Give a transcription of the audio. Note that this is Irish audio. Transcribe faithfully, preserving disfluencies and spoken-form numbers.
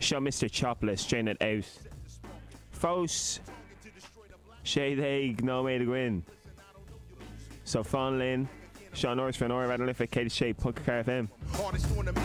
Seo Mister Chopless, strain it out. Fós, sé ag nó méid a gwyn. So Fawn Lynn, Sean Norris for an hour, Radar Lift, Katie Shea, Punk Car F M.